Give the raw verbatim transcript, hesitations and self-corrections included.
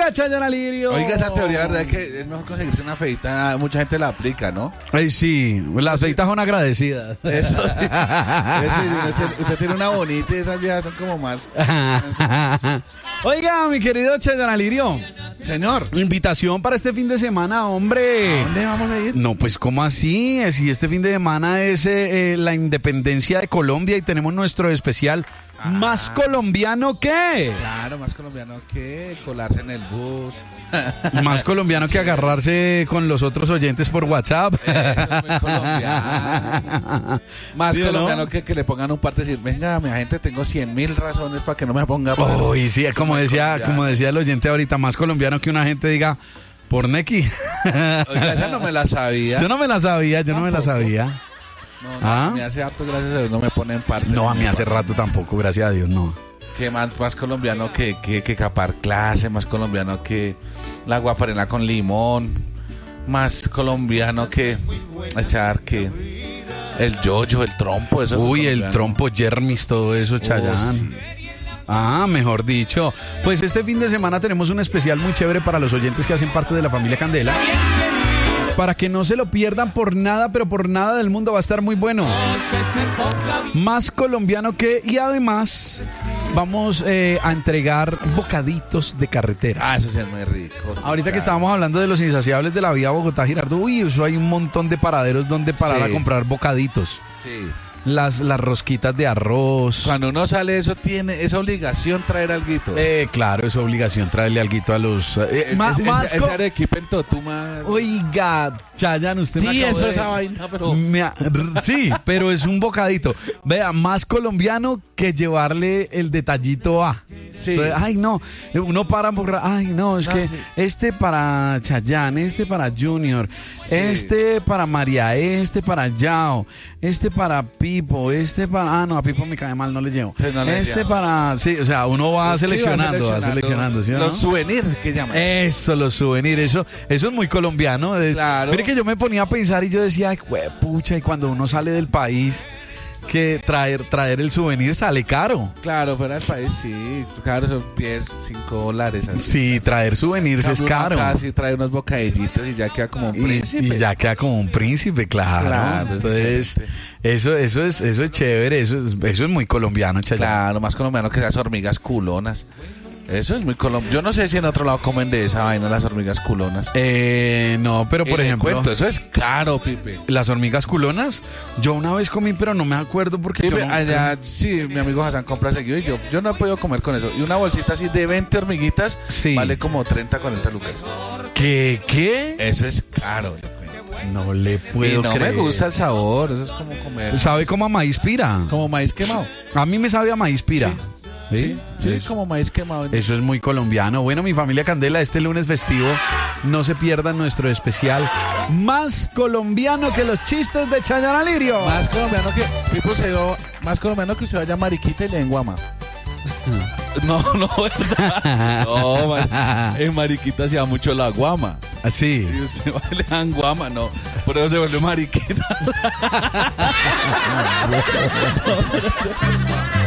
Querida Chayanne Alirio. Oiga, esa teoría, ¿verdad? Es que es mejor conseguirse una feita. Mucha gente la aplica, ¿no? Ay, sí, las feitas son agradecidas. Eso. Eso usted, usted tiene una bonita y esas viejas son como más. Oiga, mi querido Chayanne Alirio. Señor. Invitación para este fin de semana, hombre. ¿A dónde vamos a ir? No, pues, ¿cómo así? Si este fin de semana es eh, la independencia de Colombia y tenemos nuestro especial. Ah. ¿Más colombiano que? Claro, más colombiano que colarse en el bus. Más colombiano que agarrarse con los otros oyentes por WhatsApp. Eso es muy colombiano. Más ¿sí, colombiano no? que, que le pongan un parte y decir, venga, mi gente, tengo cien mil razones para que no me ponga. Uy, sí, como decía, colombiano. como decía el oyente ahorita, más colombiano que una gente diga, por Neki. Oiga, esa no me la sabía. Yo no me la sabía, yo ¿Tampoco? no me la sabía. No, no, ¿Ah? me hace harto, gracias a Dios, no me pone en parte. No, a mí hace rato tampoco, gracias a Dios, no. Que más, más colombiano que, que, que capar clase, más colombiano que la guaparena con limón, más colombiano que echar que el yoyo, el trompo, eso. Uy, el trompo, Jermis, todo eso, Chayanne. Oh, sí. Ah, mejor dicho. Pues este fin de semana tenemos un especial muy chévere para los oyentes que hacen parte de la familia Candela. Para que no se lo pierdan por nada, pero por nada del mundo va a estar muy bueno. Más colombiano que... Y además vamos eh, a entregar bocaditos de carretera. Ah, eso sí es muy rico. Sí, Ahorita claro. que estábamos hablando de los insaciables de la vía Bogotá-Girardot, uy, eso hay un montón de paraderos donde parar sí. a comprar bocaditos. Sí. Las, las rosquitas de arroz. Cuando uno sale, eso tiene, es obligación traer alguito. Eh, claro, es obligación traerle alguito a los. Eh, es, más, es, más ese, co- ese arequipe en Totuma. Oiga, Chayanne, usted sí, me acabó eso de... esa vaina, pero. Me ha... Sí, pero es un bocadito. Vea, más colombiano que llevarle el detallito a. Sí. Entonces, ay, no, uno para por. Ay, no, es no, que sí. este para Chayanne, este para Junior, sí. este para María, este para Yao, este para Pipo, este para. Ah, no, a Pipo me cae mal, no le llevo. Sí, no le este llevo. para. Sí, o sea, uno va sí, seleccionando, va va seleccionando. ¿Sí, los no? souvenirs que llaman. Eso, los souvenirs, eso, eso es muy colombiano. Claro. Mire que yo me ponía a pensar y yo decía, ay, pucha, y cuando uno sale del país, que traer, traer el souvenir sale caro. Claro, fuera del país, sí. Claro, son diez, cinco dólares. Así. Sí, traer souvenirs es caro. Casi trae unos bocadillitos y ya queda como un príncipe. Y, y ya queda como un príncipe, claro. claro Entonces, eso, eso es, eso es chévere, eso es, eso es muy colombiano, Chayanne. Claro, más colombiano que esas hormigas culonas. Eso es muy colombiano. Yo no sé si en otro lado comen de esa vaina las hormigas culonas. Eh, no, pero por y ejemplo... Cuento, eso es caro, Pipe. ¿Las hormigas culonas? Yo una vez comí, pero no me acuerdo porque... Pipe, yo no... allá, sí, mi amigo Hassan compra seguido y yo, yo no he podido comer con eso. Y una bolsita así de veinte hormiguitas sí. vale como treinta, cuarenta lucas. ¿Qué? ¿Qué? Eso es caro. No le puedo y no creer. me gusta el sabor, eso es como comer... ¿Sabe como a maíz pira? Como maíz quemado. A mí me sabe a maíz pira. Sí. Sí, sí, sí, como maíz quemado. Eso es muy colombiano. Bueno, mi familia Candela, este lunes festivo, no se pierdan nuestro especial más colombiano que los chistes de Chayanne Alirio. Más colombiano que Pipo se dio, más colombiano que se vaya Mariquita y le enguama. No, no, ¿verdad? No, mar, en Mariquita se da mucho la guama. Así. Y usted va y le dan guama, no. Por eso se vuelve Mariquita.